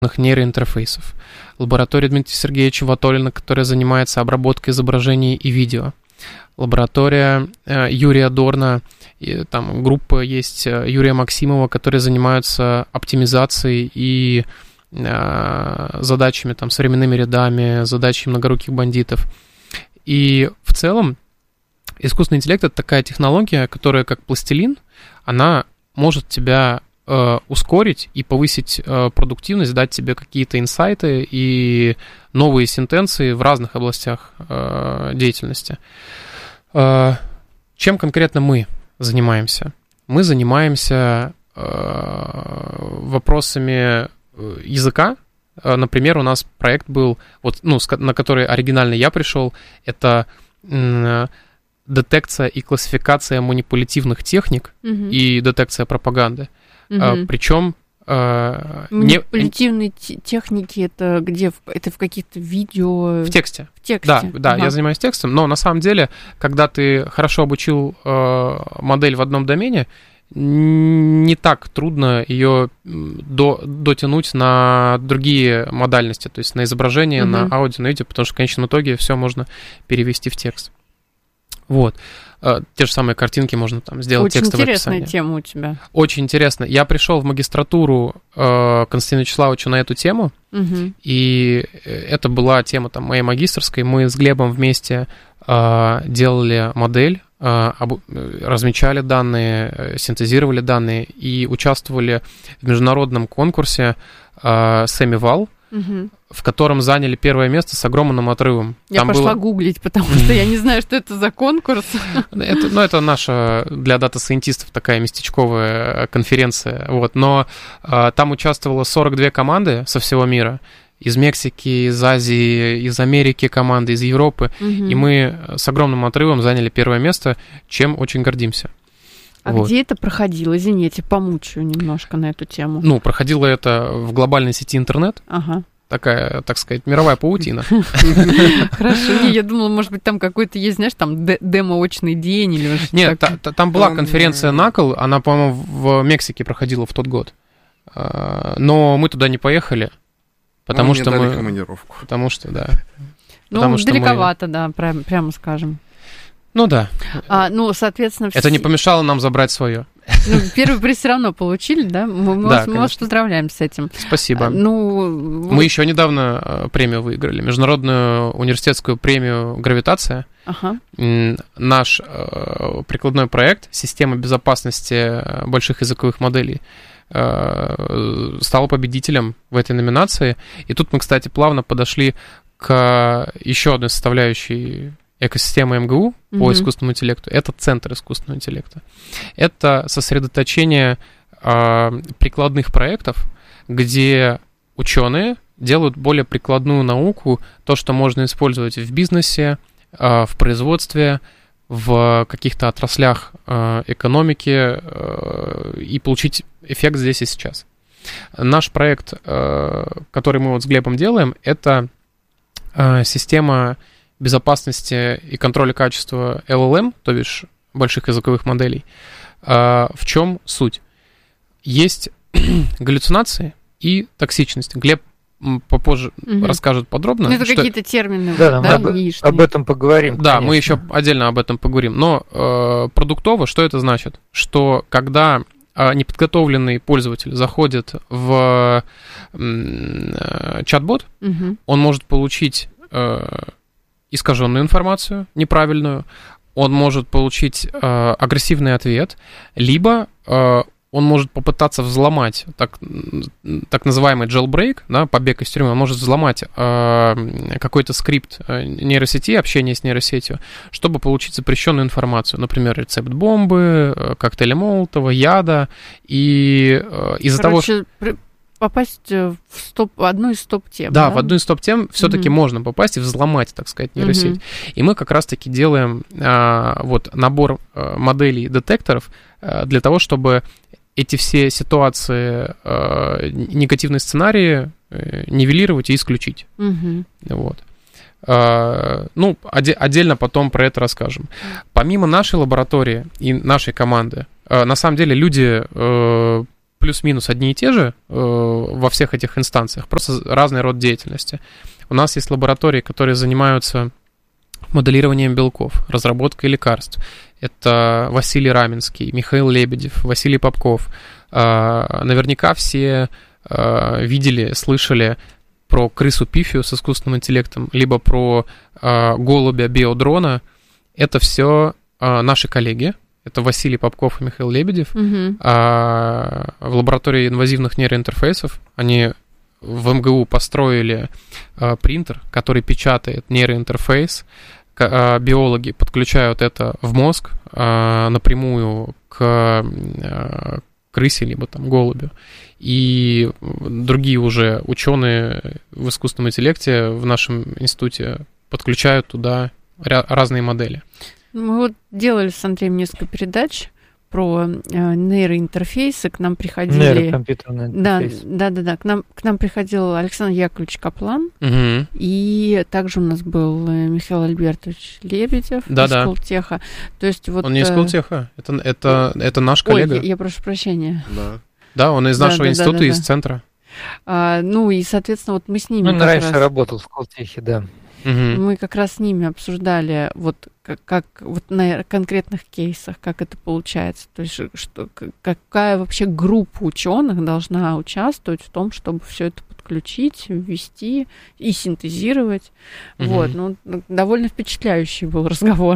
нейроинтерфейсов. Лаборатория Дмитрия Сергеевича Ватолина, которая занимается обработкой изображений и видео. Лаборатория Юрия Дорна, и там группа есть Юрия Максимова, которые занимаются оптимизацией и задачами, там, современными рядами, задачами многоруких бандитов. И в целом искусственный интеллект — это такая технология, которая, как пластилин, она может тебя ускорить и повысить продуктивность, дать тебе какие-то инсайты и новые сентенции в разных областях деятельности. Чем конкретно мы занимаемся? Мы занимаемся вопросами языка. Например, у нас проект был, на который оригинально я пришел, это детекция и классификация манипулятивных техник и детекция пропаганды. Причем манипулятивные техники это где? Это в каких-то видео? В тексте. В тексте. Да, я занимаюсь текстом, но на самом деле, когда ты хорошо обучил модель в одном домене, не так трудно ее дотянуть на другие модальности, то есть на изображение, на аудио, на видео, потому что в конечном итоге все можно перевести в текст. Вот. Те же самые картинки можно там сделать текстовое описание. Очень интересная тема у тебя. Очень интересно. Я пришел в магистратуру Константину Вячеславовичу на эту тему, и это была тема там моей магистерской. Мы с Глебом вместе делали модель, размечали данные, синтезировали данные и участвовали в международном конкурсе Сэмивал, в котором заняли первое место с огромным отрывом. Я пошла гуглить, потому что я не знаю, что это за конкурс. Это наша для дата-сайентистов такая местечковая конференция. Вот. Но там участвовало 42 команды со всего мира. Из Мексики, из Азии, из Америки команды, из Европы. И мы с огромным отрывом заняли первое место, чем очень гордимся. А вот. Где это проходило? Извините, помучаю немножко на эту тему. Проходило это в глобальной сети интернет. Ага. Такая, так сказать, мировая паутина. Хорошо. Я думала, может быть, там какой-то есть, знаешь, там демо-очный день или что-то. Нет, там была конференция NACL, она, по-моему, в Мексике проходила в тот год. Но мы туда не поехали, потому что мы... командировку. Потому что, да. Далековато, да, прямо скажем. Да. Соответственно... Это не помешало нам забрать свое. Первый приз все равно получили, да? Мы вас поздравляем с этим. Спасибо. Мы еще недавно премию выиграли. Международную университетскую премию «Гравитация». Наш прикладной проект «Система безопасности больших языковых моделей» стал победителем в этой номинации. И тут мы, кстати, плавно подошли к еще одной составляющей экосистемы МГУ по искусственному интеллекту. Это центр искусственного интеллекта. Это сосредоточение прикладных проектов, где ученые делают более прикладную науку, то, что можно использовать в бизнесе, в производстве, в каких-то отраслях экономики и получить эффект здесь и сейчас. Наш проект, который мы с Глебом делаем, это система безопасности и контроля качества LLM, то бишь больших языковых моделей. В чем суть? Есть галлюцинации и токсичность. Глеб попозже расскажет подробно. Это какие-то термины. Да, мы об этом поговорим. Да, конечно. Мы еще отдельно об этом поговорим. Но продуктово, что это значит? Что когда неподготовленный пользователь заходит в чат-бот, он может получить искаженную информацию, неправильную, он может получить агрессивный ответ, либо он может попытаться взломать так называемый jailbreak, да, побег из тюрьмы, он может взломать какой-то скрипт нейросети, общение с нейросетью, чтобы получить запрещенную информацию, например, рецепт бомбы, коктейля Молотова, яда, и из-за того, что... попасть в одну из топ-тем. Да, в одну из топ-тем все-таки можно попасть и взломать, так сказать, нейросеть. И мы как раз-таки делаем набор моделей детекторов для того, чтобы эти все ситуации, негативные сценарии нивелировать и исключить. Вот. Отдельно потом про это расскажем. Помимо нашей лаборатории и нашей команды, на самом деле люди плюс-минус одни и те же во всех этих инстанциях, просто разный род деятельности. У нас есть лаборатории, которые занимаются моделированием белков, разработкой лекарств. Это Василий Раменский, Михаил Лебедев, Василий Попков. Наверняка все видели, слышали про крысу Пифию с искусственным интеллектом, либо про голубя биодрона. Это все наши коллеги. Это Василий Попков и Михаил Лебедев. В лаборатории инвазивных нейроинтерфейсов они в МГУ построили принтер, который печатает нейроинтерфейс. Биологи подключают это в мозг напрямую к крысе, либо там голубю. И другие уже ученые в искусственном интеллекте в нашем институте подключают туда разные модели. Мы вот делали с Андреем несколько передач про нейроинтерфейсы. К нам приходили... Нейрокомпьютерный интерфейс. Да. К нам приходил Александр Яковлевич Каплан. И также у нас был Михаил Альбертович Лебедев из Сколтеха. То есть вот... Он не из Сколтеха, это наш коллега. Ой, я прошу прощения. Да, он из нашего института, из центра. И, соответственно, вот мы с ними... Он раньше работал в Сколтехе, да. Мы как раз с ними обсуждали вот как вот на конкретных кейсах, как это получается, то есть какая вообще группа ученых должна участвовать в том, чтобы все это подключить, ввести и синтезировать. Вот, довольно впечатляющий был разговор.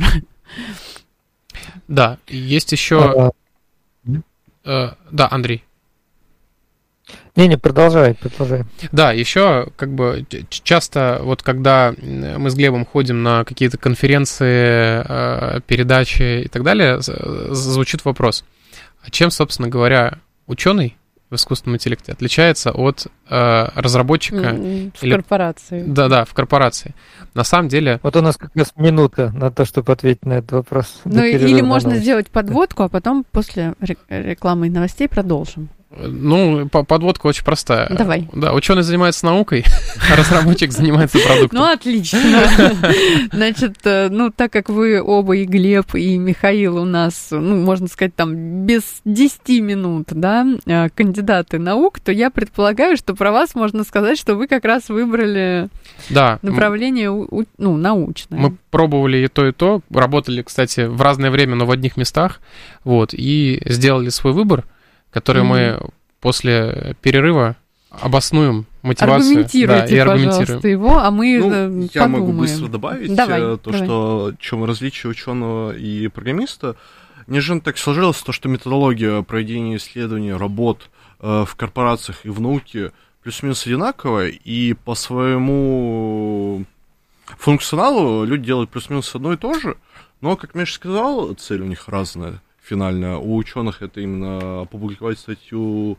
Да, есть еще... Да, Андрей. Не, продолжай. Да, еще как бы часто вот когда мы с Глебом ходим на какие-то конференции, передачи и так далее, звучит вопрос, а чем, собственно говоря, ученый в искусственном интеллекте отличается от разработчика? В корпорации. Да, в корпорации. На самом деле... Вот у нас как раз минута на то, чтобы ответить на этот вопрос. Или можно сделать подводку, а потом после рекламы и новостей продолжим. Подводка очень простая. Давай. Да, ученый занимается наукой, а разработчик занимается продуктом. Отлично. Значит, так как вы оба, и Глеб, и Михаил у нас, можно сказать, там, без 10 минут, да, кандидаты наук, то я предполагаю, что про вас можно сказать, что вы как раз выбрали направление научное. Мы пробовали и то, работали, кстати, в разное время, но в одних местах, и сделали свой выбор, который мы после перерыва обоснуем мотивацию. Аргументируйте, пожалуйста, его, а мы подумаем. Я могу быстро добавить что в чем различие ученого и программиста. Неожиданно так сложилось, что методология проведения исследований, работ в корпорациях и в науке плюс-минус одинаковая, и по своему функционалу люди делают плюс-минус одно и то же, но, как Миша сказал, цель у них разная. Финально. У ученых это именно опубликовать статью,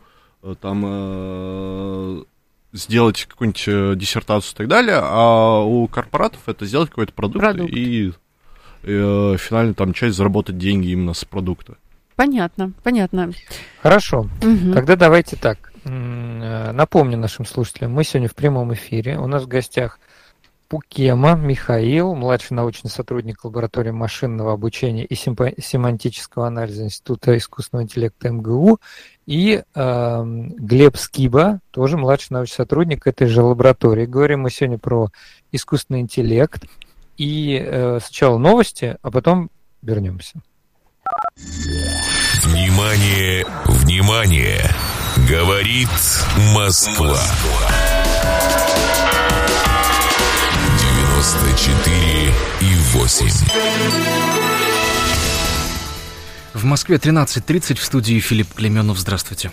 сделать какую-нибудь диссертацию и так далее, а у корпоратов это сделать какой-то продукт. И финально часть заработать деньги именно с продукта. Понятно. Хорошо. Тогда давайте так. Напомню нашим слушателям, мы сегодня в прямом эфире. У нас в гостях Пукема Михаил, младший научный сотрудник лаборатории машинного обучения и семантического анализа Института искусственного интеллекта МГУ, и Глеб Скиба, тоже младший научный сотрудник этой же лаборатории. Говорим мы сегодня про искусственный интеллект. И сначала новости, а потом вернемся. Внимание! Говорит Москва. 94,8. В Москве 13:30, в студии Филипп Клеменов. Здравствуйте.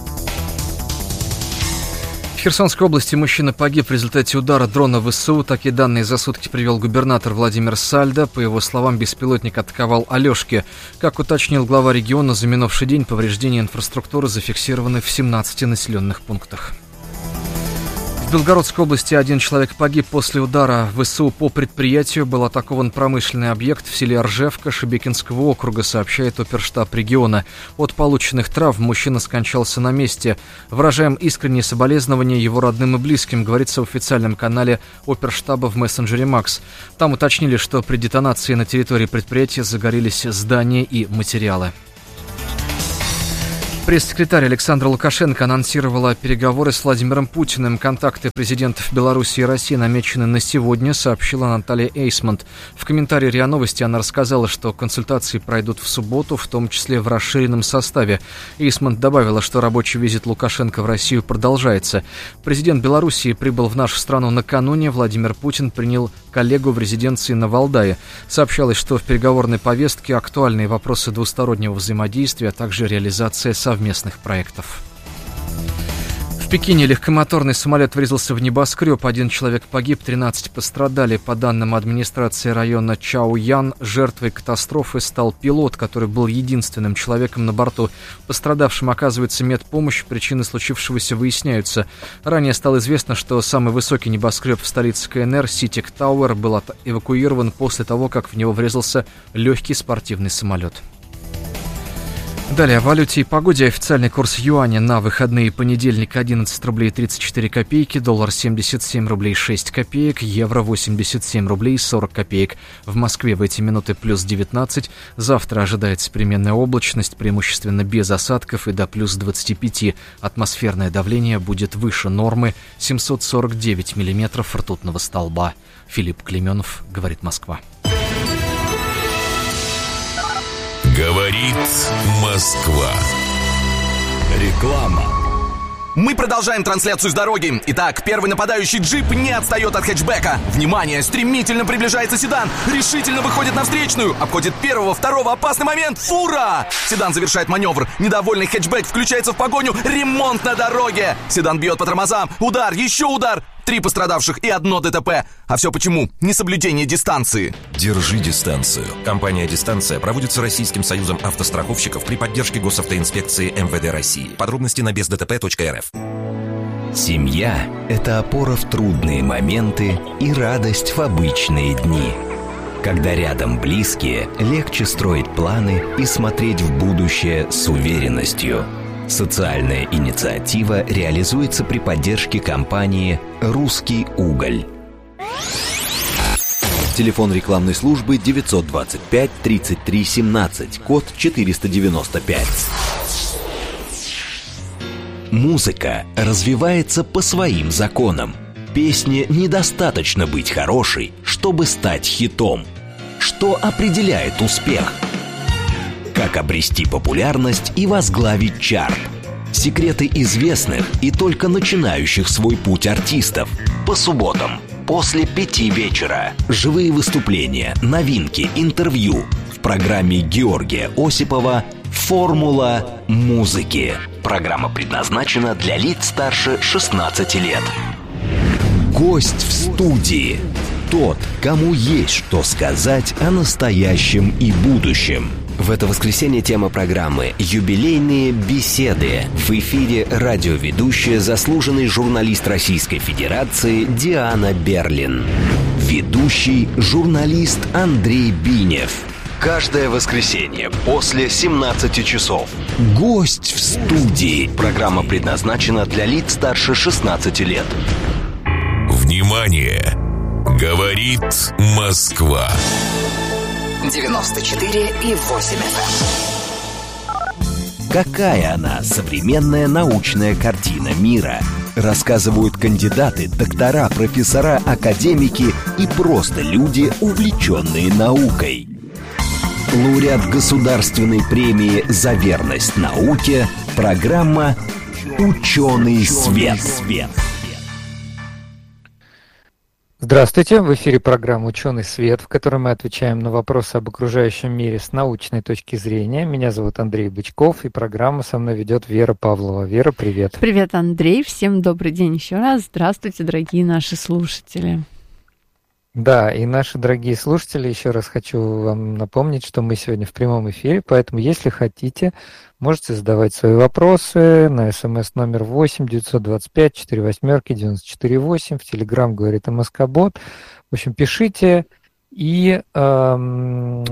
В Херсонской области мужчина погиб в результате удара дрона ВСУ. Такие данные за сутки привел губернатор Владимир Сальдо. По его словам, беспилотник атаковал Алешки. Как уточнил глава региона, за минувший день повреждения инфраструктуры зафиксированы в 17 населенных пунктах. В Белгородской области один человек погиб после удара ВСУ по предприятию. Был атакован промышленный объект в селе Ржевка Шебекинского округа, сообщает оперштаб региона. От полученных травм мужчина скончался на месте. Выражаем искренние соболезнования его родным и близким, говорится в официальном канале оперштаба в мессенджере Макс. Там уточнили, что при детонации на территории предприятия загорелись здания и материалы. Пресс-секретарь Александра Лукашенко анонсировала переговоры с Владимиром Путиным. Контакты президентов Беларуси и России намечены на сегодня, сообщила Наталья Эйсмонт. В комментарии РИА Новости она рассказала, что консультации пройдут в субботу, в том числе в расширенном составе. Эйсмонт добавила, что рабочий визит Лукашенко в Россию продолжается. Президент Белоруссии прибыл в нашу страну накануне. Владимир Путин принял коллегу в резиденции на Валдае. Сообщалось, что в переговорной повестке актуальные вопросы двустороннего взаимодействия, а также реализация совместных проектов. В Пекине легкомоторный самолет врезался в небоскреб. 1 человек погиб, 13 пострадали. По данным администрации района Чаоян, жертвой катастрофы стал пилот, который был единственным человеком на борту. Пострадавшим оказывается медпомощь, причины случившегося выясняются. Ранее стало известно, что самый высокий небоскреб в столице КНР, Ситик Тауэр, был эвакуирован после того, как в него врезался легкий спортивный самолет. Далее о валюте и погоде. Официальный курс юаня на выходные: понедельник 11 рублей 34 копейки, доллар 77 рублей 6 копеек, евро 87 рублей 40 копеек. В Москве в эти минуты плюс 19. Завтра ожидается переменная облачность, преимущественно без осадков, и до плюс 25. Атмосферное давление будет выше нормы, 749 миллиметров ртутного столба. Филипп Клеменов, говорит Москва. Говорит Москва. Реклама. Мы продолжаем трансляцию с дороги. Итак, первый нападающий джип не отстает от хэтчбека. Внимание, стремительно приближается седан. Решительно выходит на встречную. Обходит первого, второго, опасный момент. Фура! Седан завершает маневр. Недовольный хэтчбэк включается в погоню. Ремонт на дороге. Седан бьет по тормозам. Удар, еще удар. 3 пострадавших и 1 ДТП. А все почему? Несоблюдение дистанции. Держи дистанцию. Компания «Дистанция» проводится Российским союзом автостраховщиков при поддержке госавтоинспекции МВД России. Подробности на бездтп.рф. Семья – это опора в трудные моменты и радость в обычные дни. Когда рядом близкие, легче строить планы и смотреть в будущее с уверенностью. Социальная инициатива реализуется при поддержке компании «Русский уголь». Телефон рекламной службы 925 33 17, код 495. Музыка развивается по своим законам. Песне недостаточно быть хорошей, чтобы стать хитом. Что определяет успех? Как обрести популярность и возглавить чарт? Секреты известных и только начинающих свой путь артистов. По субботам после 5 вечера. Живые выступления, новинки, интервью. В программе Георгия Осипова «Формула музыки». Программа предназначена для лиц старше 16 лет. Гость в студии. Тот, кому есть что сказать о настоящем и будущем. В это воскресенье тема программы «Юбилейные беседы». В эфире радиоведущая, заслуженный журналист Российской Федерации Диана Берлин. Ведущий журналист Андрей Бинев. Каждое воскресенье после 17 часов. Гость в студии. Программа предназначена для лиц старше 16 лет. Внимание! Говорит Москва. 94,8 FM. Какая она, современная научная картина мира? Рассказывают кандидаты, доктора, профессора, академики и просто люди, увлеченные наукой. Лауреат Государственной премии «За верность науке». Программа «Ученый свет». Здравствуйте, в эфире программа «Ученый свет», в которой мы отвечаем на вопросы об окружающем мире с научной точки зрения. Меня зовут Андрей Бычков, и программу со мной ведет Вера Павлова. Вера, привет. Привет, Андрей, всем добрый день еще раз. Здравствуйте, дорогие наши слушатели. Да, и наши дорогие слушатели, еще раз хочу вам напомнить, что мы сегодня в прямом эфире, поэтому, если хотите, можете задавать свои вопросы на смс номер 8 925 48 94 8, в Телеграм говорит МСК-бот. В общем, пишите и мы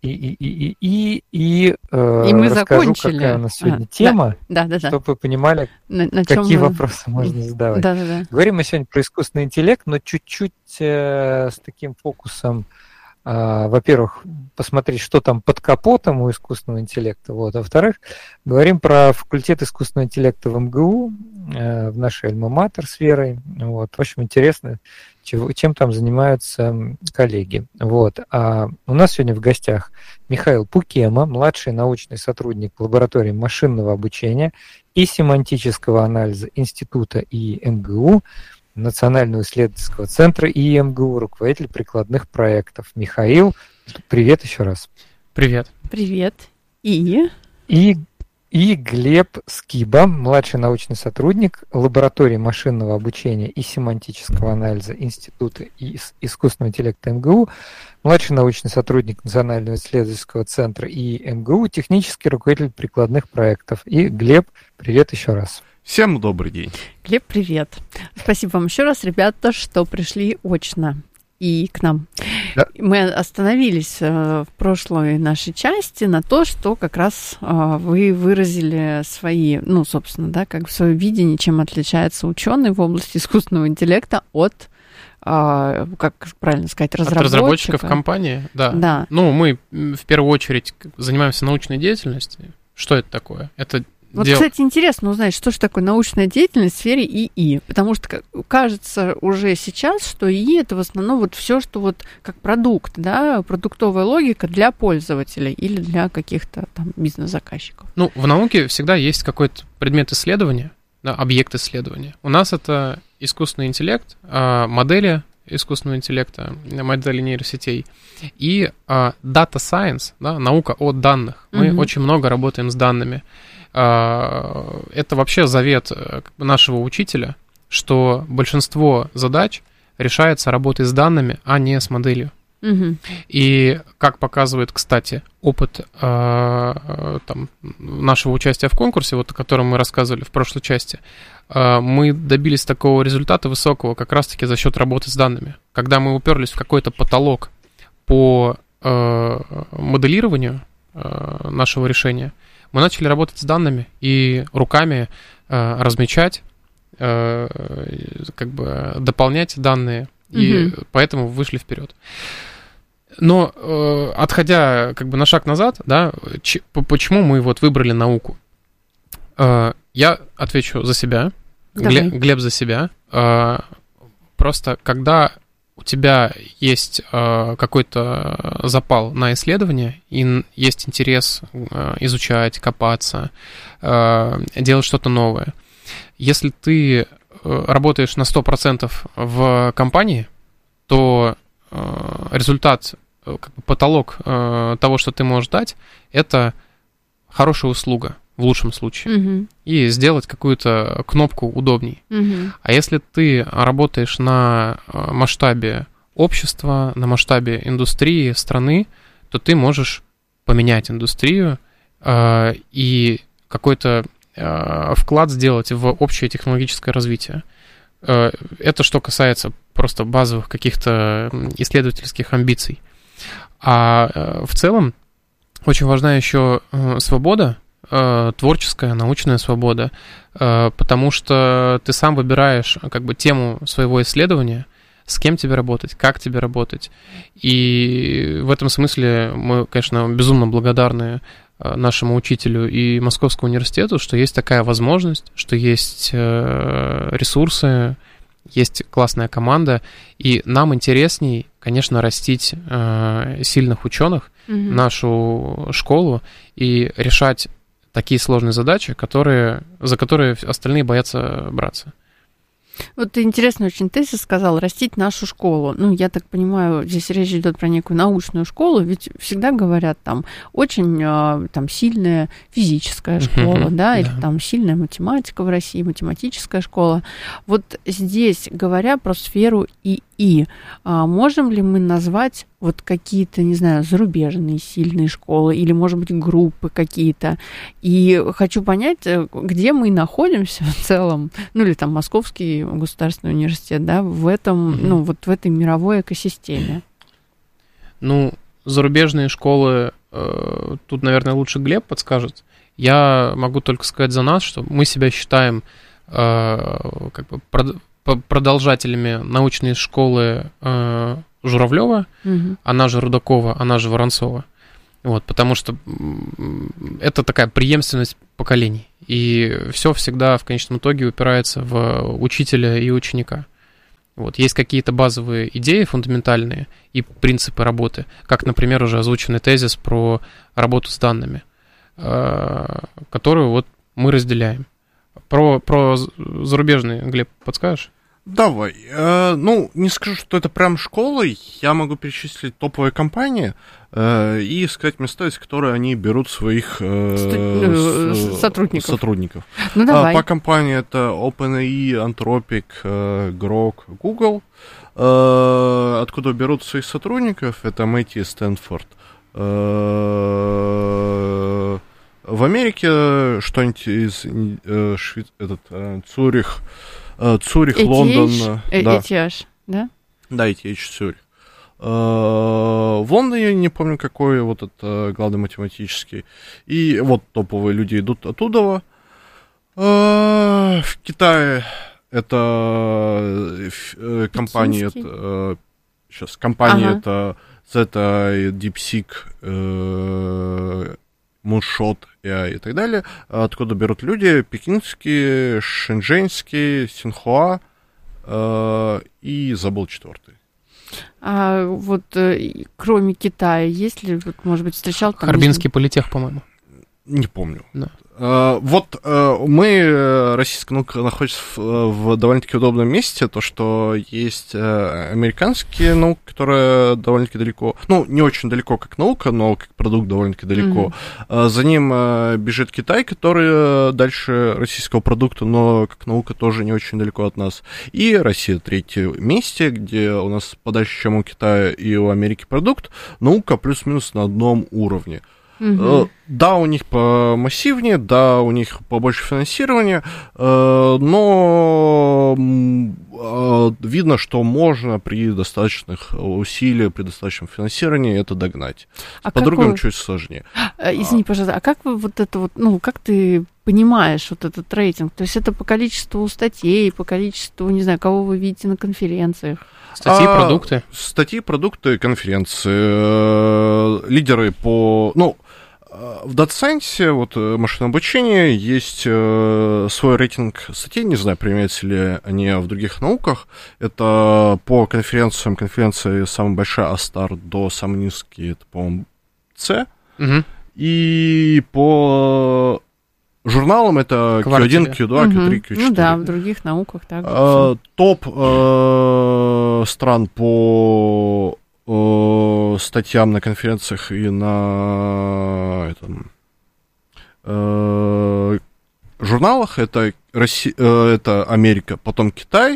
расскажу, закончили. Какая у нас сегодня тема, чтобы вы понимали, какие вопросы можно задавать. Да. Говорим мы сегодня про искусственный интеллект, но чуть-чуть с таким фокусом во-первых, посмотреть, что там под капотом у искусственного интеллекта, вот, а во-вторых, говорим про факультет искусственного интеллекта в МГУ, в нашей альма-матер с Верой, вот, в общем, интересно, чем там занимаются коллеги, вот, а у нас сегодня в гостях Михаил Пукема, младший научный сотрудник лаборатории машинного обучения и семантического анализа Института ИИ МГУ, Национального исследовательского центра ИИ МГУ, руководитель прикладных проектов. Михаил, привет еще раз. Привет. Привет. И Глеб Скиба, младший научный сотрудник лаборатории машинного обучения и семантического анализа Института искусственного интеллекта МГУ, младший научный сотрудник Национального исследовательского центра ИИ МГУ, технический руководитель прикладных проектов. И Глеб, привет еще раз. Всем добрый день. Глеб, привет. Спасибо вам еще раз, ребята, что пришли очно и к нам. Да. Мы остановились в прошлой нашей части на то, что как раз вы выразили свои, ну, собственно, да, как свое видение, чем отличается ученый в области искусственного интеллекта от, как правильно сказать, разработчиков компании. Да. Ну, мы в первую очередь занимаемся научной деятельностью. Что это такое? Это вот, кстати, интересно узнать, что же такое научная деятельность в сфере ИИ, потому что кажется уже сейчас, что ИИ это в основном вот все, что вот как продукт, да, продуктовая логика для пользователей или для каких-то там бизнес-заказчиков. Ну, в науке всегда есть какой-то предмет исследования, да, объект исследования. У нас это искусственный интеллект, модели искусственного интеллекта, модели нейросетей и data science, да, наука о данных. Мы очень много работаем с данными. Это вообще завет нашего учителя, что большинство задач решается работой с данными, а не с моделью. И как показывает, кстати, опыт там, нашего участия в конкурсе, вот о котором мы рассказывали в прошлой части, мы добились такого результата высокого как раз-таки за счет работы с данными. Когда мы уперлись в какой-то потолок по моделированию нашего решения, мы начали работать с данными и руками размечать, как бы дополнять данные, и поэтому вышли вперед. Но отходя как бы на шаг назад, да, почему мы вот выбрали науку? Я отвечу за себя, Глеб за себя. Просто когда у тебя есть какой-то запал на исследование, и есть интерес изучать, копаться, делать что-то новое. Если ты работаешь на 100% в компании, то результат, потолок того, что ты можешь дать, это хорошая услуга в лучшем случае. И сделать какую-то кнопку удобней. А если ты работаешь на масштабе общества, на масштабе индустрии, страны, то ты можешь поменять индустрию и какой-то вклад сделать в общее технологическое развитие. Это что касается просто базовых каких-то исследовательских амбиций. А в целом очень важна еще свобода, творческая, научная свобода, потому что ты сам выбираешь как бы тему своего исследования, с кем тебе работать, как тебе работать. И в этом смысле мы, конечно, безумно благодарны нашему учителю и Московскому университету, что есть такая возможность, что есть ресурсы, есть классная команда, и нам интересней, конечно, растить сильных ученых, нашу школу, и решать такие сложные задачи, за которые остальные боятся браться. Вот ты интересно очень тезис сказал, растить нашу школу. Ну, я так понимаю, здесь речь идет про некую научную школу, ведь всегда говорят там очень там, сильная физическая школа, да, или там сильная математика в России, математическая школа. Вот здесь, говоря про сферу ИИ, можем ли мы назвать вот какие-то, не знаю, зарубежные сильные школы или, может быть, группы какие-то? И хочу понять, где мы находимся в целом, ну, или там Московский государственный университет, да, в этом, ну, вот в этой мировой экосистеме. Ну, зарубежные школы, тут, наверное, лучше Глеб подскажет. Я могу только сказать за нас, что мы себя считаем как бы продолжателями научной школы Журавлева, она же Рудакова, она же Воронцова. Вот, потому что это такая преемственность поколений. И все всегда в конечном итоге упирается в учителя и ученика. Вот, есть какие-то базовые идеи фундаментальные и принципы работы, как, например, уже озвученный тезис про работу с данными, которую вот мы разделяем. Про зарубежные, Глеб, подскажешь? Давай. Не скажу, что это прям школа. Я могу перечислить топовые компании и сказать места, из которых они берут своих сотрудников. Ну, давай. По компании это OpenAI, Anthropic, Grok, Google. Откуда берут своих сотрудников? Это MIT и Стэнфорд. В Америке что-нибудь из Цюрих, ATH, Лондон. ATH, да? Да, ATH, Цюрих. В Лондоне, я не помню, какой вот это главный математический. И вот топовые люди идут оттуда. В Китае это компании, это это Zeta, DeepSeek, Moonshot AI и так далее, откуда берут люди пекинские, шэньчжэньские, Синхуа и забыл четвертый. А вот кроме Китая, есть ли, может быть, встречал там... Харбинский политех, по-моему. Не помню. Да. Мы, российская наука, находится в довольно-таки удобном месте, то, что есть американские науки, которые довольно-таки далеко, не очень далеко как наука, но как продукт довольно-таки далеко. За ним бежит Китай, который дальше российского продукта, но как наука тоже не очень далеко от нас. И Россия третье месте, где у нас подальше, чем у Китая и у Америки продукт, наука плюс-минус на одном уровне. Да, у них помассивнее, да, у них побольше финансирования, но видно, что можно при достаточных усилиях, при достаточном финансировании это догнать. По другим чуть сложнее. Извини, пожалуйста, а как вы вот это вот, как ты понимаешь вот этот рейтинг? То есть это по количеству статей, по количеству, не знаю, кого вы видите на конференциях? Статьи, продукты? Статьи, продукты, конференции, лидеры по... В Data Science, вот машинное обучение, есть свой рейтинг статей, не знаю, применяются ли они в других науках. Это по конференциям, конференция самая большая A-Star до самой низкой, это, по-моему, C. И по журналам это Q1, Q2, Q3, Q4. Ну да, в других науках также. Топ стран по статьям на конференциях и на журналах это это Америка, потом Китай,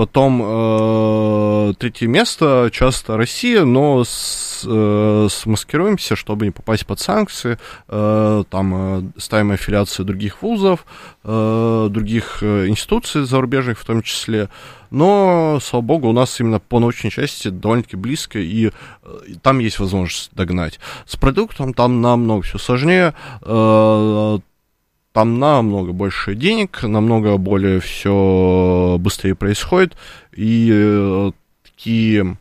потом третье место часто Россия, но смаскируемся, чтобы не попасть под санкции, там ставим аффилиации других вузов, других институций зарубежных в том числе, но, слава богу, у нас именно по научной части довольно-таки близко, и там есть возможность догнать. С продуктом там намного все сложнее, там намного больше денег, намного более все быстрее происходит, и такие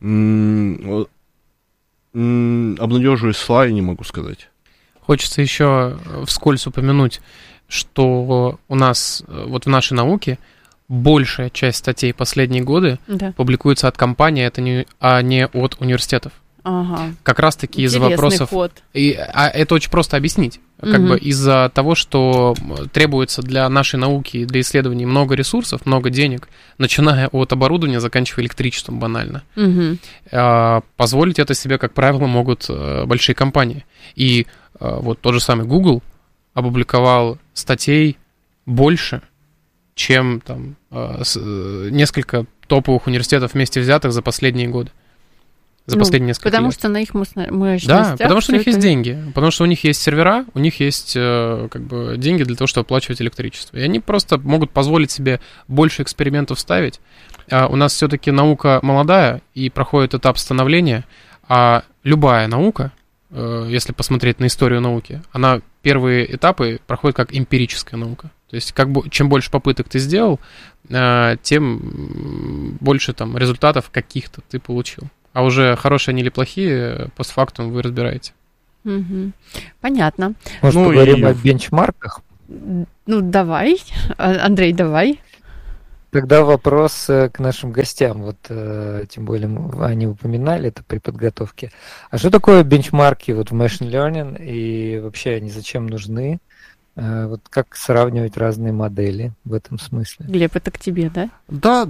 обнадеживающие слова не могу сказать. Хочется еще вскользь упомянуть, что у нас вот в нашей науке большая часть статей последние годы публикуется от компаний, а не от университетов. Ага. Как раз-таки из-за вопросов... Ход. Это очень просто объяснить. Как бы из-за того, что требуется для нашей науки, для исследований много ресурсов, много денег, начиная от оборудования, заканчивая электричеством банально. Позволить это себе, как правило, могут большие компании. И вот тот же самый Google опубликовал статей больше, чем там несколько топовых университетов вместе взятых за последние годы. За последние несколько потому лет. Что на их мощностях... Да, потому что у них есть деньги, потому что у них есть сервера, у них есть как бы деньги для того, чтобы оплачивать электричество. И они просто могут позволить себе больше экспериментов ставить. У нас все-таки наука молодая и проходит этап становления, а любая наука, если посмотреть на историю науки, она первые этапы проходит как эмпирическая наука. То есть чем больше попыток ты сделал, тем больше там результатов каких-то ты получил. А уже хорошие они или плохие, постфактум вы разбираете. Понятно. Может, поговорим о бенчмарках? Давай. Андрей, давай. Тогда вопрос к нашим гостям. Вот, тем более, они упоминали это при подготовке. А что такое бенчмарки в machine learning и вообще они зачем нужны? Вот как сравнивать разные модели в этом смысле? Глеб, это к тебе, да? Да,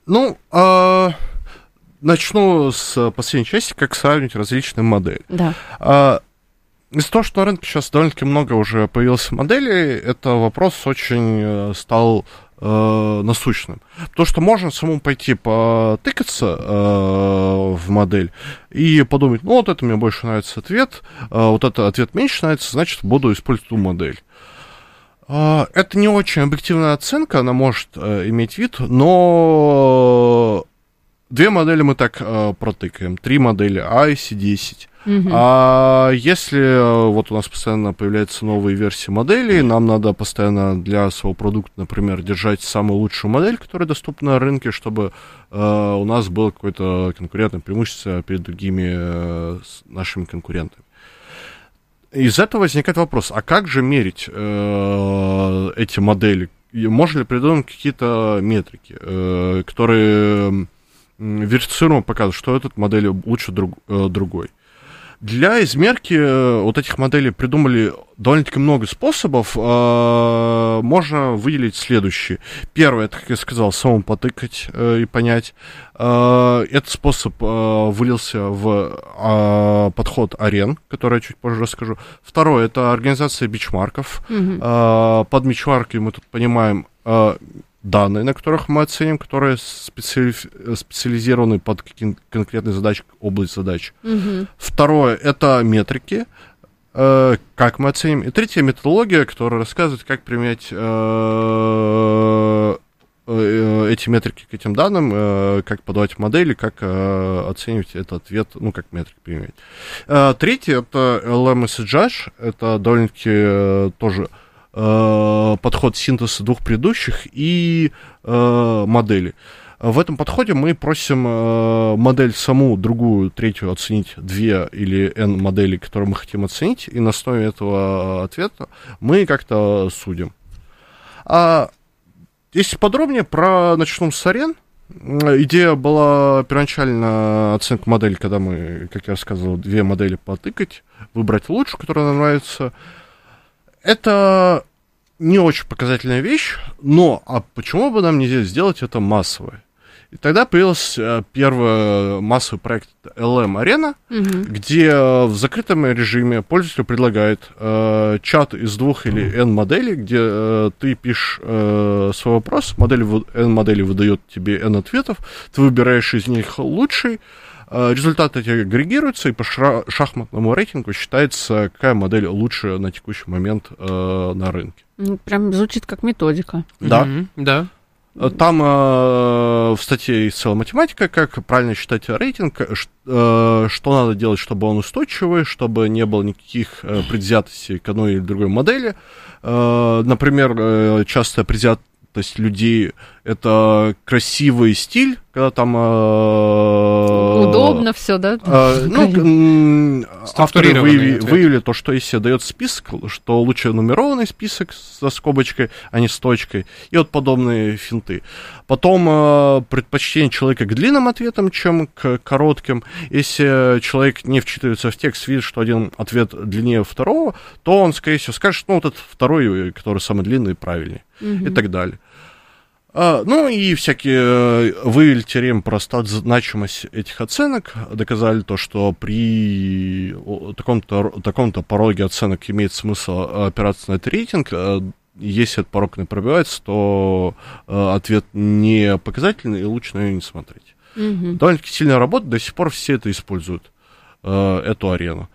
начну с последней части, как сравнивать различные модели. Да. Из-за того, что на рынке сейчас довольно-таки много уже появилось моделей, это вопрос очень стал насущным. Потому что можно самому пойти потыкаться в модель и подумать, вот это мне больше нравится ответ, вот этот ответ меньше нравится, значит, буду использовать ту модель. Это не очень объективная оценка, она может иметь вид, но 2 модели мы так протыкаем, 3 модели А и C10. А если вот у нас постоянно появляются новые версии моделей, нам надо постоянно для своего продукта, например, держать самую лучшую модель, которая доступна на рынке, чтобы у нас было какое-то конкурентное преимущество перед другими нашими конкурентами. Из этого возникает вопрос, а как же мерить эти модели? Можно ли придумать какие-то метрики, которые верифицируемо показывают, что эта модель лучше другой? Для измерки вот этих моделей придумали довольно-таки много способов. Можно выделить следующие. Первое, это, как я сказал, самому потыкать и понять. Этот способ вылился в подход AREN, который я чуть позже расскажу. Второе, это организация бичмарков. Под бичмарками мы тут понимаем данные, на которых мы оценим, которые специализированы под конкретные задачи, область задач. Второе, это метрики, как мы оценим. И третья методология, которая рассказывает, как применять эти метрики к этим данным, как подавать модели, как оценивать этот ответ, как метрики применять. Третье, это LMS Judge, это довольно-таки тоже подход синтеза 2 предыдущих и модели. В этом подходе мы просим модель саму, другую, третью оценить 2 или N моделей, которые мы хотим оценить, и на основе этого ответа мы как-то судим. Если подробнее, начнем с AREN. Идея была первоначально оценка модели, когда мы, как я рассказывал, 2 модели потыкать, выбрать лучшую, которая нам нравится. Это не очень показательная вещь, но почему бы нам не сделать это массово? И тогда появился первый массовый проект LM Arena, где в закрытом режиме пользователю предлагает чат из 2 или N моделей, где ты пишешь свой вопрос, N модели выдает тебе N ответов, ты выбираешь из них лучший, результаты эти агрегируются, и по шахматному рейтингу считается, какая модель лучше на текущий момент на рынке. Прям звучит как методика. Да. Да. Там в статье есть целая математика, как правильно считать рейтинг, что надо делать, чтобы он устойчивый, чтобы не было никаких предвзятостей к одной или другой модели. Например, частая предвзятость людей — это красивый стиль, когда там... Удобно все, да? Авторы выявили то, что если дает список, что лучше нумерованный список со скобочкой, а не с точкой, и вот подобные финты. Потом предпочтение человека к длинным ответам, чем к коротким. Если человек не вчитывается в текст, видит, что один ответ длиннее второго, то он, скорее всего, скажет, вот этот второй, который самый длинный, правильнее, и так далее. И всякие вывели теорему про значимость этих оценок, доказали то, что при таком-то пороге оценок имеет смысл опираться на этот рейтинг. Если этот порог не пробивается, то ответ не показательный, и лучше на него не смотреть. Довольно-таки сильная работа, до сих пор все это используют, эту арену.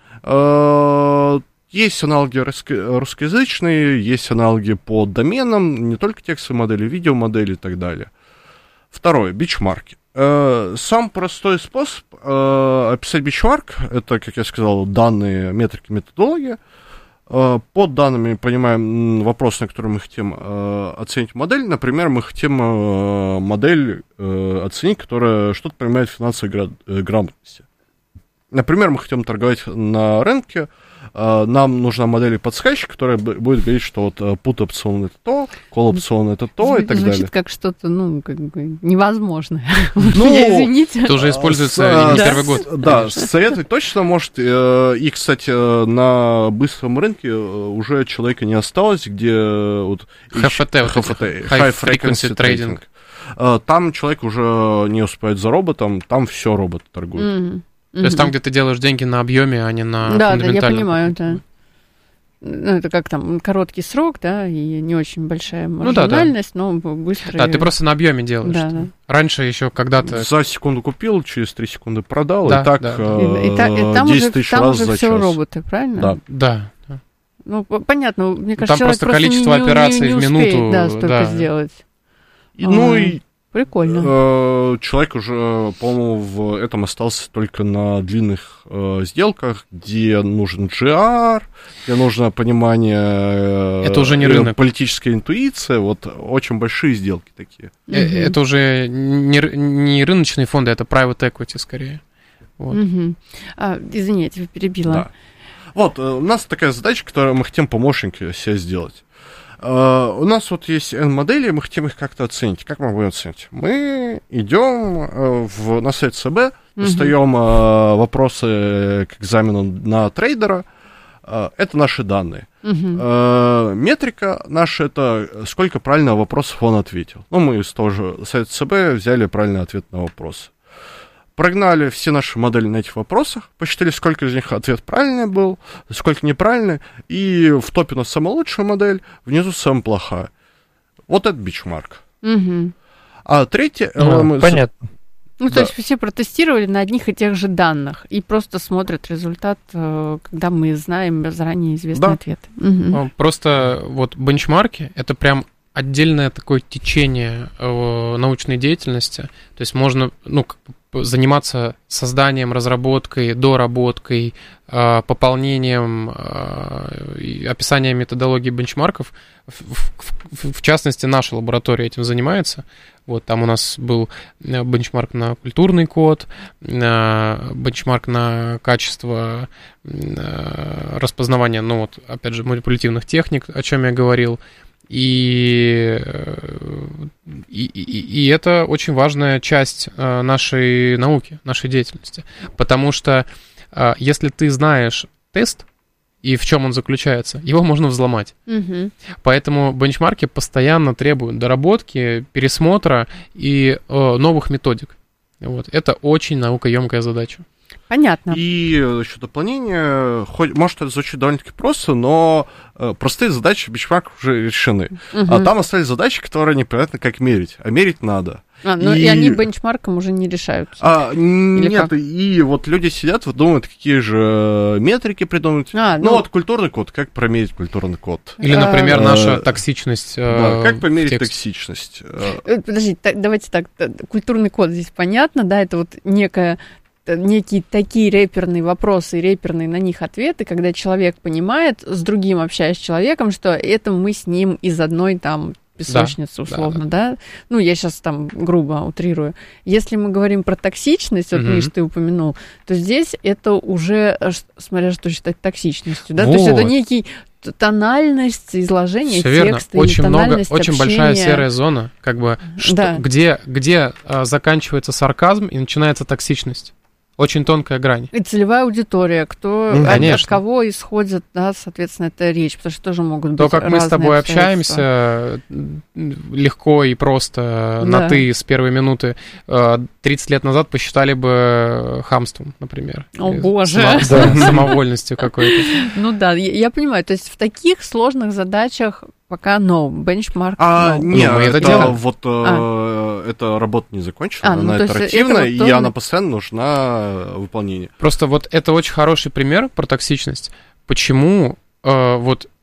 Есть аналоги русскоязычные, есть аналоги по доменам, не только текстовые модели, видеомодели и так далее. Второе, бичмарки. Самый простой способ описать бичмарк, это, как я сказал, данные, метрики, методология. Под данными понимаем вопрос, на который мы хотим оценить модель. Например, мы хотим модель оценить, которая что-то понимает в финансовой грамотности. Например, мы хотим торговать на рынке, нам нужна модель подсказчик, которая будет говорить, что вот put опцион это то, call опцион это то и так далее. Звучит как что-то, как бы невозможное. Извините. Это уже используется не первый год. Да, советовать точно может. И, кстати, на быстром рынке уже человека не осталось, где вот HFT, High Frequency Trading. Там человек уже не успевает за роботом, там все робот торгует. То есть там, где ты делаешь деньги на объеме, а не на фундаментальном. Да, я понимаю, да. Ну, это как там короткий срок, да, и не очень большая маржинальность, но быстро. Да, ты просто на объеме делаешь. Да. Раньше еще когда-то... За секунду купил, через 3 секунды продал, да, и так да. 10 тысяч раз за час. Все роботы, правильно? Да. Ну, понятно, мне кажется, там просто количество операций в минуту. Да, столько сделать. Прикольно. Человек уже, по-моему, в этом остался только на длинных сделках, где нужен GR, где нужно понимание... Это уже не рынок. Политическая интуиция, вот очень большие сделки такие. Это уже не рыночные фонды, это private equity скорее. Вот. Извините, перебила. Да. Вот, у нас такая задача, которую мы хотим помощники себе сделать. У нас вот есть N-модели, мы хотим их как-то оценить. Как мы будем оценить? Мы идем на сайт ЦБ, достаем вопросы к экзамену на трейдера. Это наши данные. Метрика наша — это сколько правильно вопросов он ответил. Мы с того же сайта ЦБ взяли правильный ответ на вопрос. Прогнали все наши модели на этих вопросах, посчитали, сколько из них ответ правильный был, сколько неправильный, и в топе у нас самая лучшая модель, внизу самая плохая. Вот это бичмарк. А третье... понятно. То есть все протестировали на одних и тех же данных и просто смотрят результат, когда мы знаем заранее известный ответ. Просто вот бенчмарки — это прям отдельное такое течение научной деятельности. То есть можно заниматься созданием, разработкой, доработкой, пополнением, описанием методологии бенчмарков. В частности, наша лаборатория этим занимается. Вот там у нас был бенчмарк на культурный код, бенчмарк на качество распознавания, опять же, манипулятивных техник, о чем я говорил. И это очень важная часть нашей науки, нашей деятельности. Потому что если ты знаешь тест и в чем он заключается, его можно взломать. Поэтому бенчмарки постоянно требуют доработки, пересмотра и новых методик. Вот. Это очень наукоемкая задача. Понятно. И еще дополнение, может, это звучит довольно-таки просто, но простые задачи бенчмарков уже решены. А там остались задачи, которые непонятно как мерить, а мерить надо. И они бенчмарком уже не решаются. Нет, как? И вот люди сидят, вот думают, какие же метрики придумать. Вот культурный код, как промерить культурный код. Или, например, наша токсичность. Как померить токсичность. Подождите, давайте так, культурный код здесь понятно, да, это вот некие такие реперные вопросы и реперные на них ответы, когда человек понимает, с другим общаясь с человеком, что это мы с ним из одной там песочницы, условно, да? Я сейчас там грубо утрирую. Если мы говорим про токсичность, вот, Миш, ты упомянул, то здесь это уже, смотря что считать токсичностью, да? То есть это некий тональность изложения текста, очень тональность очень большая серая зона, как бы, где заканчивается сарказм и начинается токсичность. Очень тонкая грань. И целевая аудитория, от кого исходит, да, соответственно, эта речь, потому что тоже могут быть разные как мы с тобой общаемся легко и просто на «ты» с первой минуты, 30 лет назад посчитали бы хамством, например. О, боже! Самовольностью какой-то. Я понимаю. То есть в таких сложных задачах пока бенчмарк Нет, эта работа не закончена, она итеративная, и она постоянно нужна выполнению. Просто вот это очень хороший пример про токсичность. Почему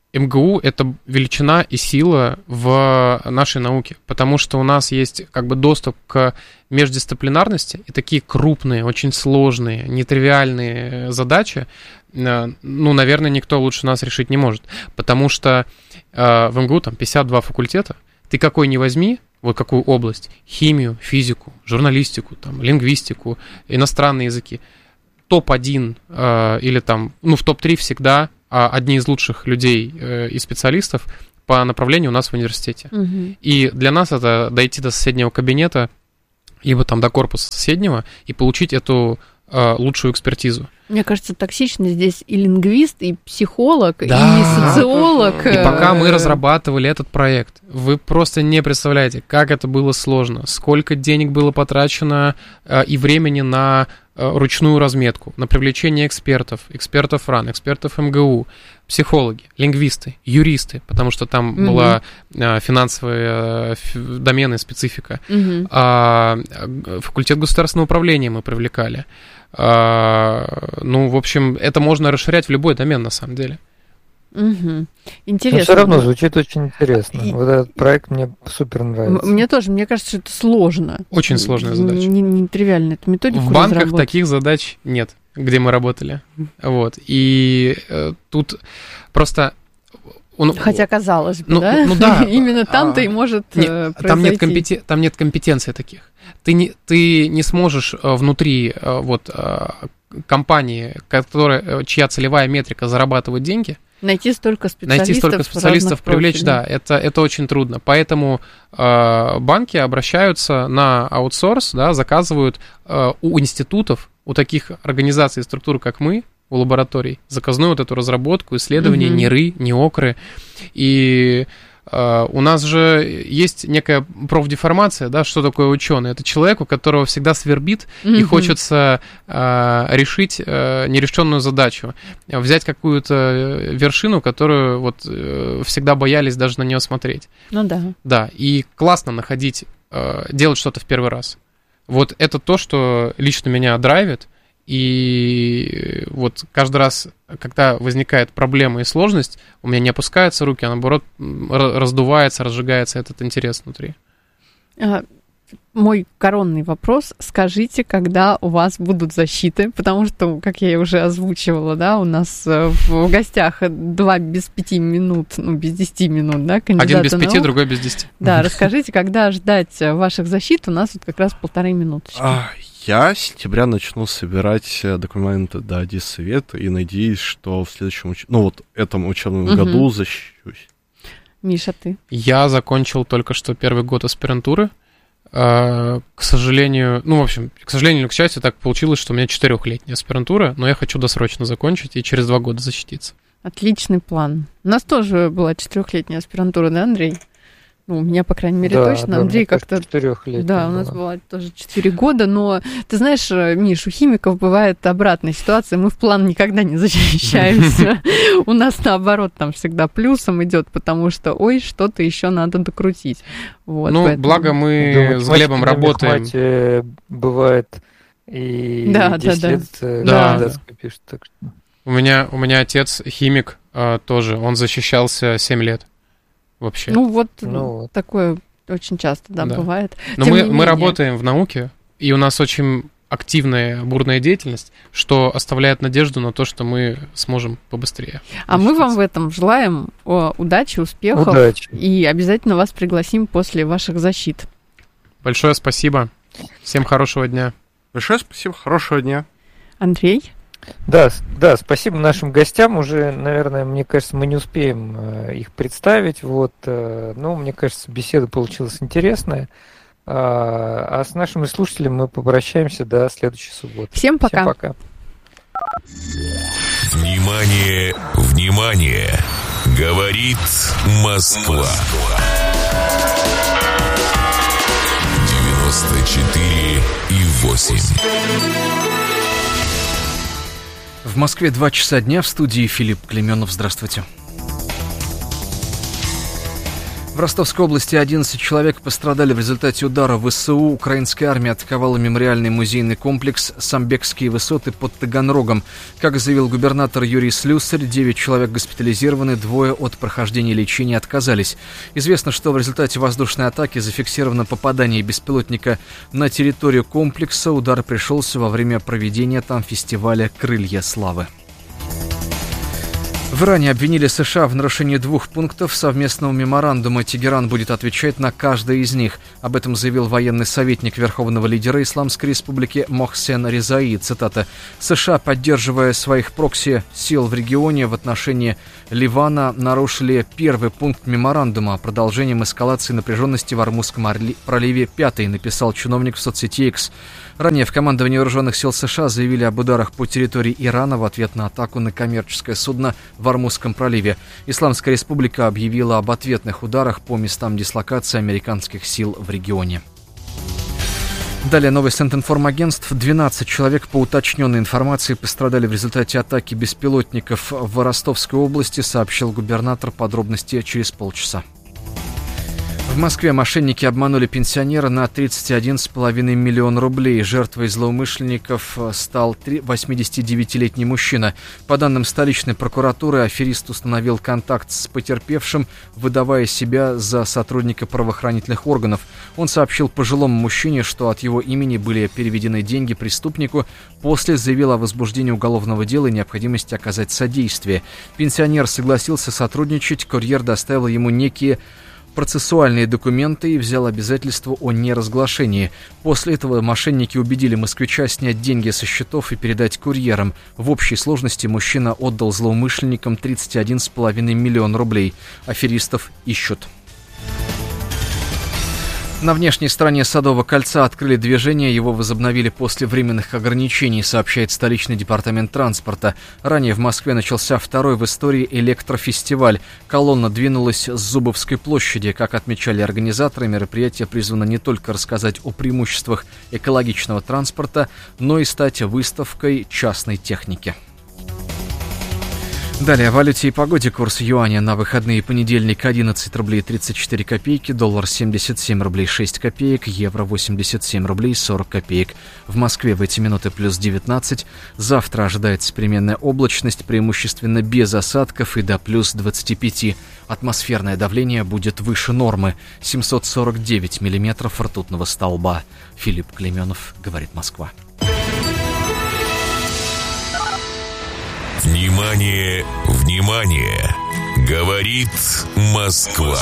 МГУ — это величина и сила в нашей науке, потому что у нас есть как бы доступ к междисциплинарности, и такие крупные, очень сложные, нетривиальные задачи, ну, наверное, никто лучше нас решить не может, потому что в МГУ там 52 факультета, ты какой ни возьми, вот какую область, химию, физику, журналистику, там, лингвистику, иностранные языки, топ-1 или там, ну, в топ-3 всегда одни из лучших людей и специалистов по направлению у нас в университете. Угу. И для нас это дойти до соседнего кабинета, либо там до корпуса соседнего, и получить эту лучшую экспертизу. Мне кажется, токсично здесь и лингвист, и психолог, да, и социолог. И пока мы разрабатывали этот проект, вы просто не представляете, как это было сложно, сколько денег было потрачено и времени на ручную разметку, на привлечение экспертов РАН, экспертов МГУ, психологи, лингвисты, юристы, потому что там была финансовая доменная специфика, факультет государственного управления мы привлекали. Ну, в общем, это можно расширять в любой домен, на самом деле. Угу. Интересно. Но все равно звучит очень интересно. Вот этот проект мне супер нравится. Мне тоже, мне кажется, что это сложно. Очень сложная задача. Не тривиально эту методику в банках таких задач нет, где мы работали. Вот. И тут просто... Хотя, казалось бы, да? Ну да. Именно там-то и может произойти. Там нет компетенций таких. Ты не сможешь внутри компании, чья целевая метрика зарабатывать деньги, найти столько специалистов привлечь, да, это очень трудно. Поэтому банки обращаются на аутсорс, да, заказывают у институтов, у таких организаций и структур, как мы, у лабораторий, заказную вот эту разработку, исследования, НИРы, НИОКРы. И у нас же есть некая профдеформация, да, что такое ученый. Это человек, у которого всегда свербит и хочется решить нерешенную задачу, взять какую-то вершину, которую вот всегда боялись даже на нее смотреть. Ну да. Да, и классно находить, делать что-то в первый раз. Вот это то, что лично меня драйвит. И вот каждый раз, когда возникает проблема и сложность, у меня не опускаются руки, а наоборот раздувается, разжигается этот интерес внутри. Мой коронный вопрос. Скажите, когда у вас будут защиты, потому что, как я уже озвучивала, да, у нас в гостях 2 без 5 минут, ну, без 10 минут, да, кандидата один без 5, наук. Другой без 10. Да, расскажите, когда ждать ваших защит? У нас вот как раз 1,5 минуточки. Я с сентября начну собирать документы до диссовета и надеюсь, что в следующем, этом учебном году защищусь. Миша, ты? Я закончил только что первый год аспирантуры. К сожалению, к сожалению или к счастью, так получилось, что у меня 4-летняя аспирантура, но я хочу досрочно закончить и через 2 года защититься. Отличный план. У нас тоже была 4-летняя аспирантура, да, Андрей? Ну, у меня, по крайней мере, да, точно. Андрей как-то... 4-летняя. Да, у нас была тоже 4 года, но ты знаешь, Миш, у химиков бывает обратная ситуация, мы в план никогда не защищаемся. У нас, наоборот, там всегда плюсом идет, потому что, что-то еще надо докрутить. Ну, благо мы с Глебом работаем. Бывает и 10 лет скопишь. У меня отец химик тоже, он защищался 7 лет. Вообще. Такое очень часто, да, бывает. Но мы работаем в науке, и у нас очень активная, бурная деятельность, что оставляет надежду на то, что мы сможем побыстрее. А мы вам в этом желаем удачи, успехов. И обязательно вас пригласим после ваших защит. Большое спасибо. Всем хорошего дня. Большое спасибо, хорошего дня. Андрей? Да, спасибо нашим гостям. Уже, наверное, мне кажется, мы не успеем их представить. Но мне кажется, беседа получилась интересная. А с нашими слушателями мы попрощаемся до следующей субботы. Всем пока. Всем пока. Внимание, внимание! Говорит Москва. 94,8. В Москве 2 часа дня, в студии Филипп Клеменов. Здравствуйте. В Ростовской области 11 человек пострадали в результате удара ВСУ. Украинская армия атаковала мемориальный музейный комплекс «Самбекские высоты» под Таганрогом. Как заявил губернатор Юрий Слюсарь, 9 человек госпитализированы, 2 от прохождения лечения отказались. Известно, что в результате воздушной атаки зафиксировано попадание беспилотника на территорию комплекса. Удар пришелся во время проведения там фестиваля «Крылья славы». В Иране обвинили США в нарушении 2 пунктов совместного меморандума. Тегеран будет отвечать на каждый из них. Об этом заявил военный советник верховного лидера Исламской Республики Мохсен Резаи. Цитата. «США, поддерживая своих прокси-сил в регионе в отношении Ливана, нарушили 1 пункт меморандума. Продолжением эскалации напряженности в Ормузском проливе 5-й», написал чиновник в соцсети X. Ранее в командовании вооруженных сил США заявили об ударах по территории Ирана в ответ на атаку на коммерческое судно в Ормузском проливе. Исламская Республика объявила об ответных ударах по местам дислокации американских сил в регионе. Далее новость от информагентств. 12 человек, по уточненной информации, пострадали в результате атаки беспилотников в Ростовской области, сообщил губернатор. Подробности через полчаса. В Москве мошенники обманули пенсионера на 31,5 миллиона рублей. Жертвой злоумышленников стал 89-летний мужчина. По данным столичной прокуратуры, аферист установил контакт с потерпевшим, выдавая себя за сотрудника правоохранительных органов. Он сообщил пожилому мужчине, что от его имени были переведены деньги преступнику. После заявил о возбуждении уголовного дела и необходимости оказать содействие. Пенсионер согласился сотрудничать, курьер доставил ему некие процессуальные документы и взял обязательство о неразглашении. После этого мошенники убедили москвича снять деньги со счетов и передать курьерам. В общей сложности мужчина отдал злоумышленникам 31,5 миллиона рублей. Аферистов ищут. На внешней стороне Садового кольца открыли движение, его возобновили после временных ограничений, сообщает столичный департамент транспорта. Ранее в Москве начался 2-й в истории электрофестиваль. Колонна двинулась с Зубовской площади. Как отмечали организаторы, мероприятие призвано не только рассказать о преимуществах экологичного транспорта, но и стать выставкой частной техники. Далее о валюте и погоде. Курс юаня на выходные: понедельник 11 рублей 34 копейки, доллар 77 рублей 6 копеек, евро 87 рублей 40 копеек. В Москве в эти минуты плюс 19. Завтра ожидается переменная облачность, преимущественно без осадков, и до плюс 25. Атмосферное давление будет выше нормы. 749 миллиметров ртутного столба. Филипп Клейменов, говорит Москва. Внимание, внимание! Говорит Москва.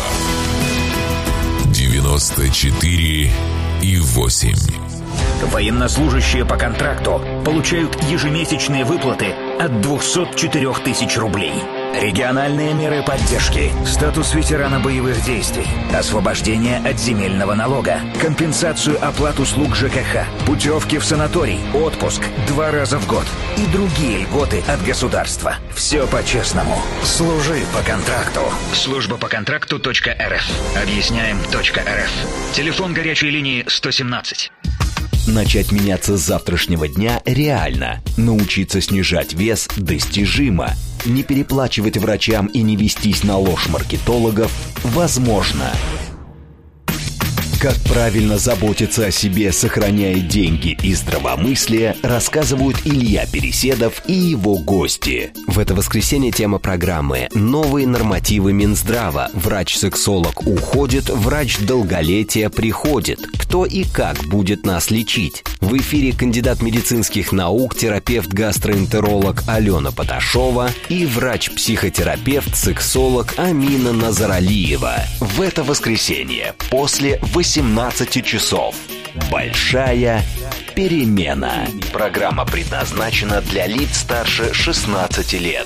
94,8. Военнослужащие по контракту получают ежемесячные выплаты от 204 тысяч рублей. Региональные меры поддержки, статус ветерана боевых действий, освобождение от земельного налога, компенсацию оплат услуг ЖКХ, путевки в санаторий, отпуск 2 раза в год и другие льготы от государства. Все по-честному. Служи по контракту. Служба по контракту.рф. Объясняем.рф. Телефон горячей линии 117. Начать меняться с завтрашнего дня реально. Научиться снижать вес достижимо. Не переплачивать врачам и не вестись на ложь маркетологов возможно. Как правильно заботиться о себе, сохраняя деньги и здравомыслие, рассказывают Илья Переседов и его гости. В это воскресенье тема программы «Новые нормативы Минздрава». Врач-сексолог уходит, врач долголетия приходит. Кто и как будет нас лечить? В эфире кандидат медицинских наук, терапевт-гастроэнтеролог Алена Поташова и врач-психотерапевт, сексолог Амина Назаралиева. В это воскресенье после 18 часов. Большая перемена. Программа предназначена для лиц старше 16 лет.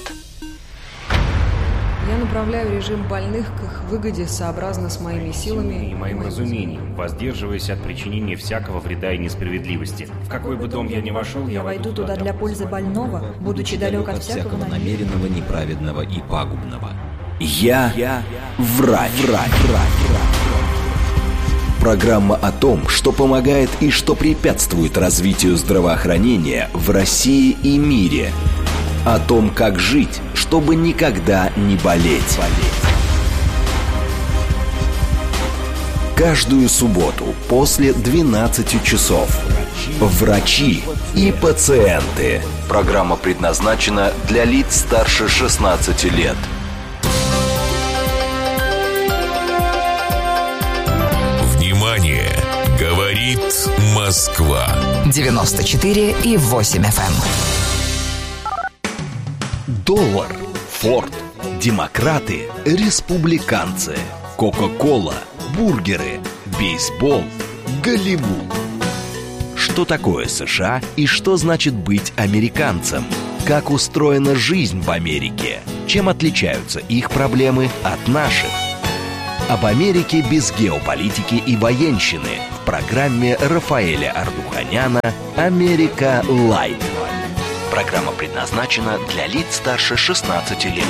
Я направляю режим больных к их выгоде сообразно с моими силами и моим разумением, воздерживаясь от причинения всякого вреда и несправедливости. В какой бы дом я ни вошел, я войду туда для пользы больного, будучи далек от всякого намеренного, неправедного и пагубного. Я врач. Программа о том, что помогает и что препятствует развитию здравоохранения в России и мире. О том, как жить, чтобы никогда не болеть. Каждую субботу после 12 часов. Врачи и пациенты. Программа предназначена для лиц старше 16 лет. Внимание! Говорит Москва. 94,8 FM. Доллар, Форд, демократы, республиканцы, Кока-кола, бургеры, бейсбол, Голливуд. Что такое США и что значит быть американцем? Как устроена жизнь в Америке? Чем отличаются их проблемы от наших? Об Америке без геополитики и военщины в программе Рафаэля Ардуханяна «Америка Лайт». Программа предназначена для лиц старше 16 лет.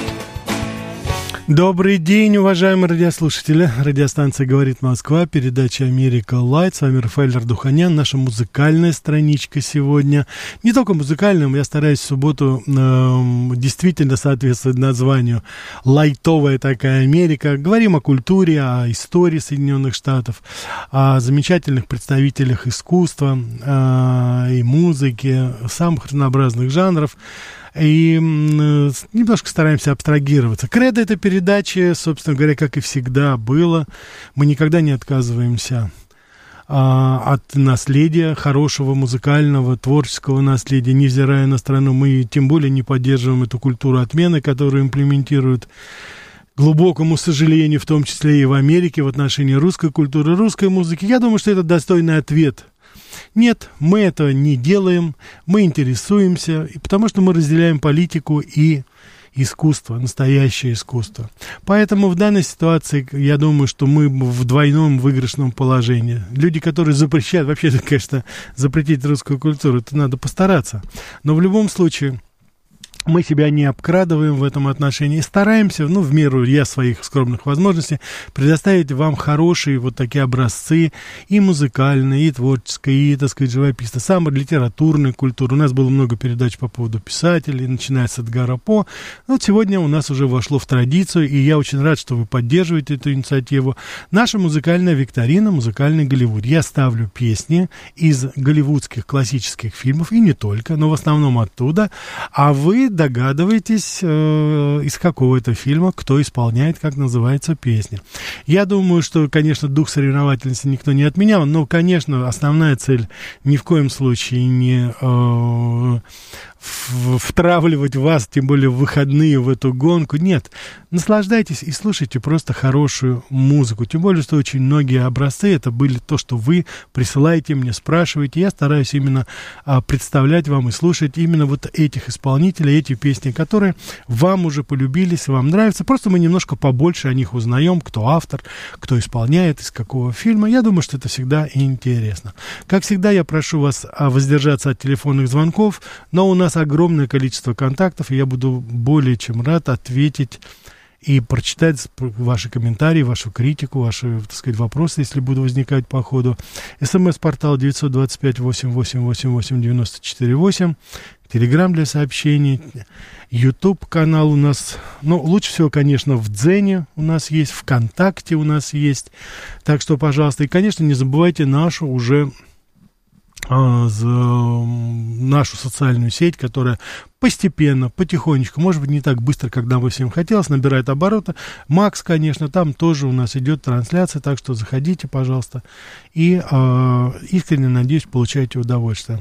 Добрый день, уважаемые радиослушатели. Радиостанция «Говорит Москва», передача «Америка Лайт». С вами Рафаэль Ардуханян, наша музыкальная страничка сегодня. Не только музыкальная, я стараюсь в субботу действительно соответствовать названию. Лайтовая такая Америка. Говорим о культуре, о истории Соединенных Штатов, о замечательных представителях искусства и музыки, самых разнообразных жанров. И немножко стараемся абстрагироваться. Кредо этой передачи, собственно говоря, как и всегда было, мы никогда не отказываемся от наследия, хорошего музыкального, творческого наследия, невзирая на страну. Мы тем более не поддерживаем эту культуру отмены, которую имплементируют, к глубокому сожалению, в том числе и в Америке, в отношении русской культуры, русской музыки. Я думаю, что это достойный ответ. Нет, мы этого не делаем, мы интересуемся, потому что мы разделяем политику и искусство, настоящее искусство. Поэтому в данной ситуации, я думаю, что мы в двойном выигрышном положении. Люди, которые запрещают, вообще, конечно, запретить русскую культуру, это надо постараться. Но в любом случае мы себя не обкрадываем в этом отношении и стараемся, в меру своих скромных возможностей, предоставить вам хорошие вот такие образцы и музыкальные, и творческие, и, так сказать, живописные, самой литературной культуры. У нас было много передач по поводу писателей, начиная с Эдгара По. Вот сегодня у нас уже вошло в традицию, и я очень рад, что вы поддерживаете эту инициативу. Наша музыкальная викторина, музыкальный Голливуд. Я ставлю песни из голливудских классических фильмов, и не только, но в основном оттуда, а вы догадываетесь, из какого это фильма, кто исполняет, как называется песня. Я думаю, что, конечно, дух соревновательности никто не отменял, но, конечно, основная цель ни в коем случае не втравливать вас, тем более в выходные, в эту гонку. Нет, наслаждайтесь и слушайте просто хорошую музыку. Тем более, что очень многие образцы, это были то, что вы присылаете мне, спрашиваете. Я стараюсь именно представлять вам и слушать именно вот этих исполнителей, эти песни, которые вам уже полюбились, вам нравятся. Просто мы немножко побольше о них узнаем, кто автор, кто исполняет, из какого фильма. Я думаю, что это всегда интересно. Как всегда, я прошу вас воздержаться от телефонных звонков, но у нас огромное количество контактов, и я буду более чем рад ответить и прочитать ваши комментарии, вашу критику, ваши, так сказать, вопросы, если будут возникать по ходу. СМС-портал 925-8888-94-8. Телеграм для сообщений. YouTube-канал у нас, лучше всего, конечно, в Дзене у нас есть, ВКонтакте у нас есть. Так что, пожалуйста, и, конечно, не забывайте нашу нашу социальную сеть, которая постепенно, потихонечку, может быть, не так быстро, как нам бы всем хотелось, набирает обороты. Макс, конечно, там тоже у нас идет трансляция, так что заходите, пожалуйста, и искренне, надеюсь, получаете удовольствие.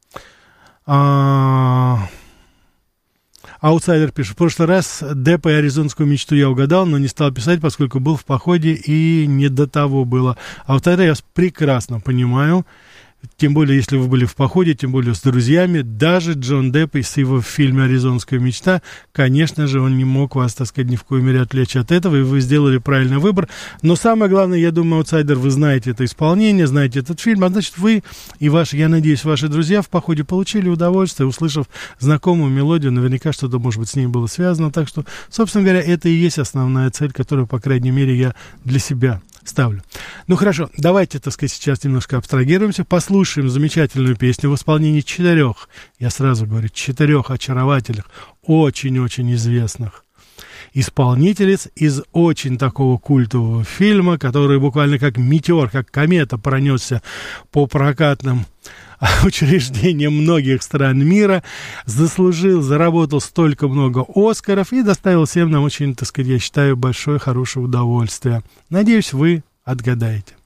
Аутсайдер пишет: в прошлый раз Деппа и аризонскую мечту я угадал, но не стал писать, поскольку был в походе и не до того было. Аутсайдер я прекрасно понимаю. Тем более, если вы были в походе, тем более с друзьями. Даже Джон Депп из его фильма «Аризонская мечта», конечно же, он не мог вас, так сказать, ни в коей мере отвлечь от этого, и вы сделали правильный выбор. Но самое главное, я думаю, аутсайдер, вы знаете это исполнение, знаете этот фильм, а значит, вы и ваши, я надеюсь, ваши друзья в походе получили удовольствие, услышав знакомую мелодию, наверняка что-то, может быть, с ней было связано. Так что, собственно говоря, это и есть основная цель, которую, по крайней мере, я для себя ставлю. Хорошо, давайте, так сказать, сейчас немножко абстрагируемся, послушаем замечательную песню в исполнении 4, я сразу говорю, 4 очаровательных, очень-очень известных исполнительниц из очень такого культового фильма, который буквально как метеор, как комета пронесся по прокатным учреждениям многих стран мира, заработал столько много Оскаров и доставил всем нам очень, так сказать, я считаю, большое, хорошее удовольствие. Надеюсь, вы отгадаете.